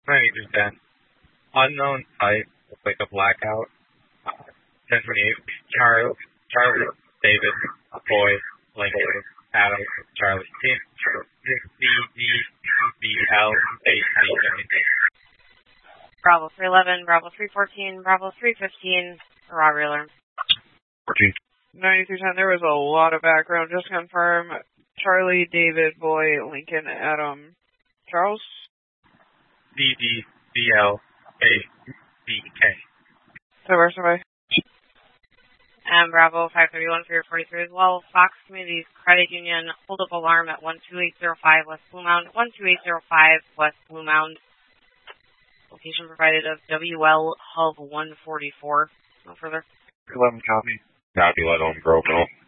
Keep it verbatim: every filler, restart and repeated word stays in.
Major ten. Unknown type. Looks like a blackout. Uh, ten twenty-eight. Charlie, Charlie, David, Boy, Lincoln, Adam, Charlie, Team, C D B L, eight C J. Bravo three eleven, Bravo three fourteen, Bravo three fifteen, robbery alarm. fourteen. ninety-three ten, there was a lot of background. Just confirm. Charlie, David, Boy, Lincoln, Adam, Charles? D D B L A C K. Survey, survey. And Bravo five thirty-one for your forty-three as well. Fox Communities Credit Union, hold up alarm at one two eight zero five West Blue Mound, one two eight zero five West Blue Mound. Location provided of W L Hub one forty-four. No further. eleven copy. Copy, let on Grove.